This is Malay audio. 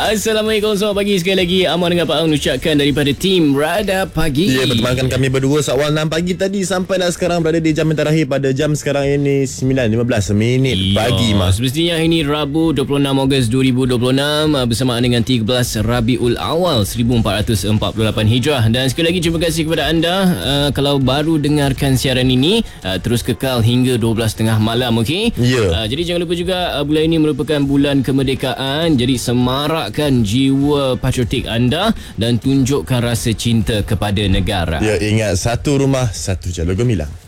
Assalamualaikum, selamat pagi sekali lagi. Amar dengan Pak Ang ucapkan daripada tim Radar Pagi. Ya, bertemankan kami berdua sawal 6 pagi tadi sampailah sekarang berada di jam yang terakhir pada jam sekarang ini 9.15 pagi mas. Semestinya hari ini Rabu 26 Ogos 2026 bersamaan dengan 13 Rabiul Awal 1448 Hijrah. Dan sekali lagi terima kasih kepada anda kalau baru dengarkan siaran ini, terus kekal hingga 12.30 malam, okey? Ya. Jadi jangan lupa juga bulan ini merupakan bulan kemerdekaan. Jadi semarakkan jiwa patriotik anda dan tunjukkan rasa cinta kepada negara. Ya, ingat satu rumah, satu jalur gemilang.